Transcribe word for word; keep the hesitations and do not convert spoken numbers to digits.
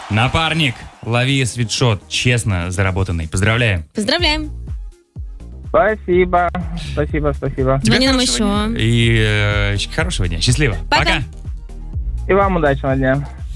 Напарник, лови свитшот, честно заработанный. Поздравляем. Поздравляем. Спасибо, спасибо, спасибо. Звони нам еще. И э, хорошего дня. Счастливо. Пока. И вам удачного дня.